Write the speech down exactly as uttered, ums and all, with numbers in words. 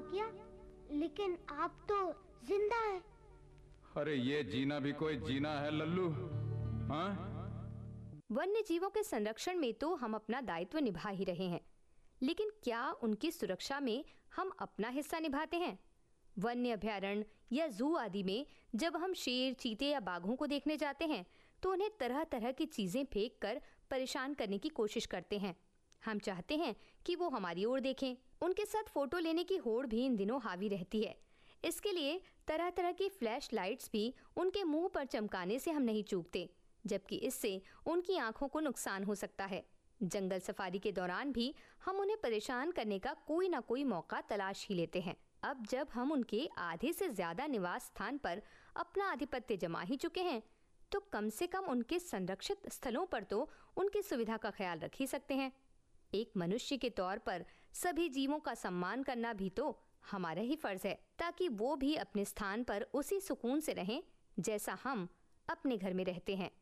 किया, लेकिन आप तो जिंदा है। अरे ये जीना भी कोई जीना है लल्लू, हाँ? वन्य जीवों के संरक्षण में तो हम अपना दायित्व निभा ही रहे हैं, लेकिन क्या उनकी सुरक्षा में हम अपना हिस्सा निभाते हैं? वन्य अभयारण्य या जू आदि में जब हम शेर, चीते या बाघों को देखने जाते हैं तो उन्हें तरह तरह की चीजें फेंक कर परेशान करने की कोशिश करते हैं। हम चाहते हैं कि वो हमारी ओर देखें। उनके साथ फोटो लेने की होड़ भी इन दिनों हावी रहती है। इसके लिए तरह तरह की फ्लैश लाइट्स भी उनके मुंह पर चमकाने से हम नहीं चूकते, जबकि इससे उनकी आंखों को नुकसान हो सकता है। जंगल सफारी के दौरान भी हम उन्हें परेशान करने का कोई ना कोई मौका तलाश ही लेते हैं। अब जब हम उनके आधे से ज्यादा निवास स्थान पर अपना आधिपत्य जमा ही चुके हैं, तो कम से कम उनके संरक्षित स्थलों पर तो उनकी सुविधा का ख्याल रख ही सकते हैं। एक मनुष्य के तौर पर सभी जीवों का सम्मान करना भी तो हमारा ही फर्ज है, ताकि वो भी अपने स्थान पर उसी सुकून से रहें जैसा हम अपने घर में रहते हैं।